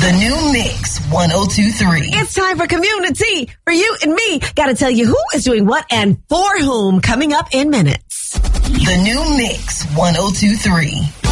The new Mix 1023. It's time for Community. For you and me. Gotta tell you who is doing what and for whom coming up in minutes. The new Mix 1023.